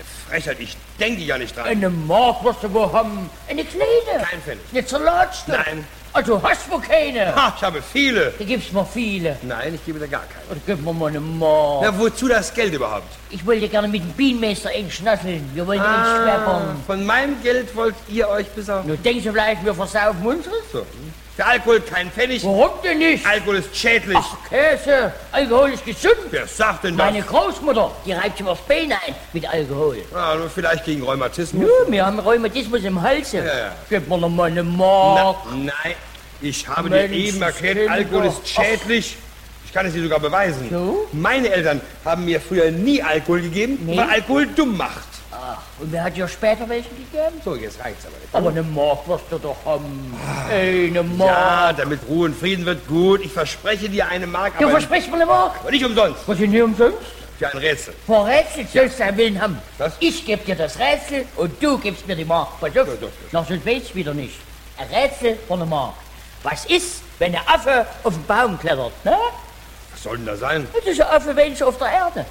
Frechheit, ich denke ja nicht dran. Eine Mark wirst du wo haben. Eine kleine. Kein Pfennig. Eine Salatstück. Nein. Also hast du keine. Ha, ich habe viele. Da gibt's mir viele. Nein, ich gebe dir gar keine. Oder gib mir mal eine Mark. Na, wozu das Geld überhaupt? Ich wollte gerne mit dem Bienenmeister schnasseln. Wir wollen schweppern. Von meinem Geld wollt ihr euch besaufen? Nur denkst du vielleicht, wir versaufen unseres? So. Für Alkohol kein Pfennig. Warum denn nicht? Alkohol ist schädlich. Ach, Käse. Alkohol ist gesund. Wer sagt denn das? Meine Großmutter, die reibt sich auf Beine ein mit Alkohol. Ja, nur vielleicht gegen Rheumatismus. Ja, wir haben Rheumatismus im Halse. Ja. Gib mir noch mal eine Mark. Nein, ich habe Mensch, dir eben erklärt, Kinder. Alkohol ist schädlich. Ich kann es dir sogar beweisen. So? Meine Eltern haben mir früher nie Alkohol gegeben, Nee? weil Alkohol dumm macht. Ach, und wer hat dir später welchen gegeben? So, jetzt reicht's aber nicht. Aber eine Mark wirst du doch haben. Eine Mark. Ja, damit Ruhe und Frieden wird gut. Ich verspreche dir eine Mark, Du aber versprichst mir eine Mark? nicht umsonst. Was ist denn umsonst? Für ein Rätsel. Vor Rätsel sollst du einen Willen haben. Was? Ich geb dir das Rätsel und du gibst mir die Mark. Pass auf. Ja. Noch sonst weiß ich wieder nicht. Ein Rätsel von einer Mark. Was ist, wenn der Affe auf den Baum klettert? Ne? Was soll denn da sein? Das ist ein Affe wenig auf der Erde.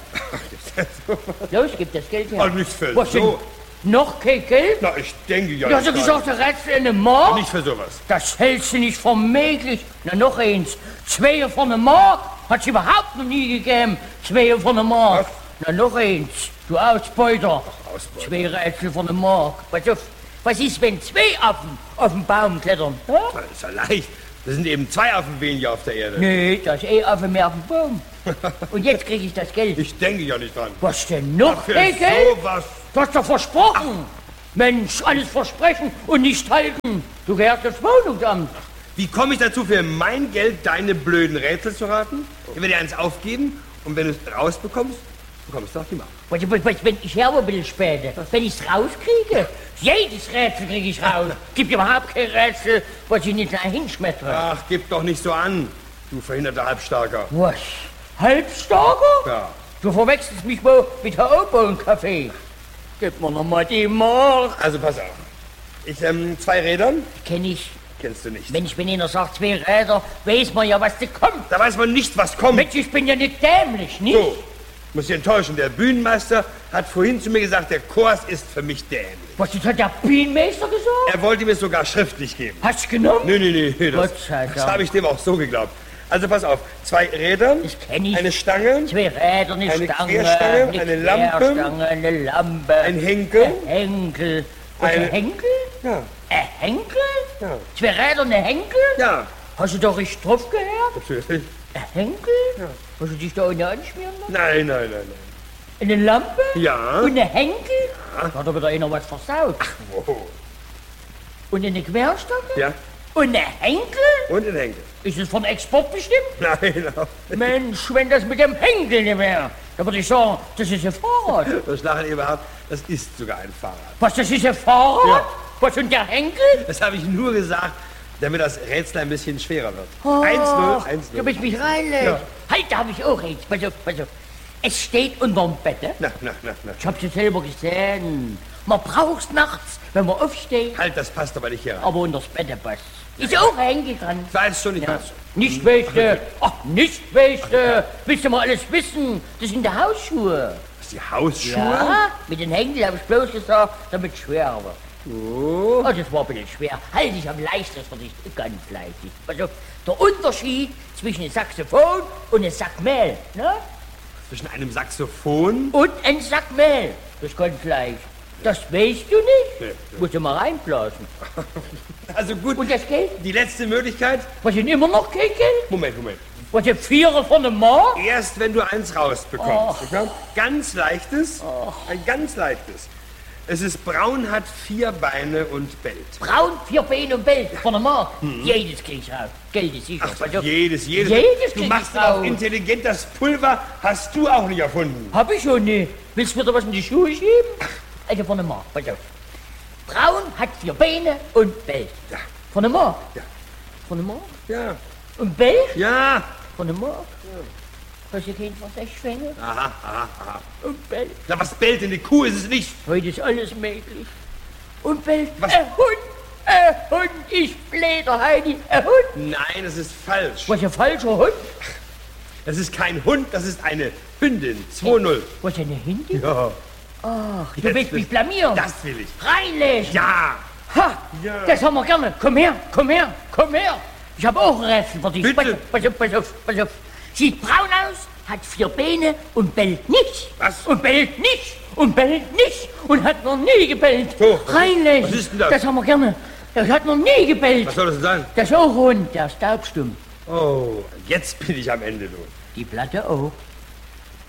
Los, gib das Geld her. Also nichts für Was so. denn? Noch kein Geld? Na, ich denke ja Du hast doch nicht gesagt, der Rätsel eine Mark? Nicht für sowas. Das hältst du nicht für möglich. Na, noch eins. 2 von einer Mark? Hat's überhaupt noch nie gegeben. 2 von einer Mark. Na, noch eins. Du Ausbeuter. Ausbeuter. 2 Rätsel von einer Mark. Pass auf. Was ist, wenn 2 Affen auf den Baum klettern? Ja? Das ist ja leicht. Das sind eben 2 Affen weniger auf der Erde. Nee, das ist Affe mehr auf dem Baum. Und jetzt krieg ich das Geld. Ich denke ja nicht dran. Was denn noch? Für Hey, Geld? sowas. Du hast doch versprochen. Mensch, alles versprechen und nicht halten. Du gehörst das Wohnungsamt. Wie komme ich dazu, für mein Geld deine blöden Rätsel zu raten? Ich werde dir eins aufgeben und wenn du es rausbekommst, bekommst du auch die Mark. Wenn ich herbe ein bisschen später, wenn ich es rauskriege, jedes Rätsel kriege ich raus. Gibt überhaupt kein Rätsel, was ich nicht da hinschmettere. Ach, gib doch nicht so an, du verhinderter Halbstarker. Was? Halbstarker? Ja. Du verwechselst mich wohl mit Herr Opa und Kaffee. Gib mir noch mal die Mark. Also pass auf. Ich, 2 Rädern Kenn ich. kennst du nicht. Wenn einer sagt 2 Räder, weiß man ja, was da kommt. Da weiß man nicht, was kommt. Mensch, ich bin ja nicht dämlich, nicht? So, muss ich enttäuschen. Der Bühnenmeister hat vorhin zu mir gesagt, der Kurs ist für mich dämlich. Was, das hat der Bienenmeister gesagt? Er wollte mir es sogar schriftlich geben. Hast du genommen? Nee, Gott sei das Dank. habe ich dem auch so geglaubt. Also pass auf, 2 Räder, Das kenn ich. eine Stange, 2 Räder, eine Stange, Querstange, eine Lampe, Querstange, eine Lampe, ein Henkel. ein Henkel. Was, ein Eine- Henkel? Ja, Ein Henkel? ja, 2 Räder und ein Henkel? ja, Hast du doch richtig drauf gehört? natürlich. Ein Henkel? Ja. Hast du dich da unten anschmieren lassen? Nein. Eine Lampe? Ja. Und ein Henkel? Da hat aber wieder einer was versaut. Wow. Und eine Querstange? Ja, Und ein Henkel? und ein Henkel. Ist es von Export bestimmt? Nein, auch nicht. Mensch, wenn das mit dem Henkel nicht wäre, dann würde ich sagen, das ist ein Fahrrad. Was lachen überhaupt? Das ist sogar ein Fahrrad. Was, das ist ein Fahrrad? Ja. Was, und der Henkel? Das habe ich nur gesagt, damit das Rätsel ein bisschen schwerer wird. Oh, 1-0, Du bist mich reinlässt. Ja. Halt, da habe ich auch recht. Pass auf. Es steht unterm Bett. Na. Ich hab's ja selber gesehen. Man braucht's nachts, wenn man aufsteht, Halt, das passt aber nicht hier rein. aber unters Bett passt. Ist auch ein Henkel dran. Ich weiß schon, ich weiß schon. Nicht welche. Ach, nicht welche. Willst du mal alles wissen? Das sind die Hausschuhe. Was, die Hausschuhe? Ja, mit den Henkel habe ich bloß gesagt, damit es schwer wird. Oh. Oh, das war ein bisschen schwer. Halt, ich habe leichteres für dich. Ganz leicht. Also, der Unterschied zwischen einem Saxophon und einem Sack Mehl, ne? Zwischen einem Saxophon? Und einem Sack Mehl. Das ist ganz leicht. Das weißt du nicht? Nee. Musst du mal reinblasen. Also gut, Und das Geld? die letzte Möglichkeit. Was sind immer noch kein Geld? Moment. Was sind 4 von einem Mark? Erst wenn du eins rausbekommst. Oh. Okay? Ganz leichtes. Ein ganz leichtes. Es ist braun, hat 4 Beine und bellt. Braun, 4 Beine und Bell von einem Mark. Jedes krieg ich raus. Geld ist sicher. Ach, Pass auf. jedes. Jedes Du krieg machst ich aber auch raus. intelligent. Das Pulver hast du auch nicht erfunden. Hab ich schon nicht. Willst du mir da was in die Schuhe schieben? Also von einem Mark, pass auf. Braun hat 4 Beine und bellt. Ja. Von einem Mark? Ja. Von einem Mark? Ja. Und bellt? Ja. Von einem Mark? Hast du keinen Versechsfänger? Aha. Und bellt. Na, was bellt denn? Die Kuh ist es nicht. Heute ist alles möglich. Und bellt. Was? Ein Hund, ich bläder, Heidi, ein Hund. Nein, das ist falsch. Was, ein falscher Hund? Das ist kein Hund, das ist eine Hündin. 2-0. Was, eine Hindi? Ja. Ach, du willst mich blamieren. Das will ich. Reinlesen. Ja. Ha, Ja. das haben wir gerne. Komm her, komm her, komm her. Ich habe auch ein Rätsel für dich. Bitte. Pass auf, pass auf, pass auf. Sieht braun aus, hat 4 Beine und bellt nicht. Was? Und bellt nicht. Und bellt nicht. Und hat noch nie gebellt. So, Reinlesen. was ist denn das? Das haben wir gerne. Das hat noch nie gebellt. Was soll das denn sein? Das ist auch rund, der ist taubstumm. Oh, jetzt bin ich am Ende, du. Die Platte auch.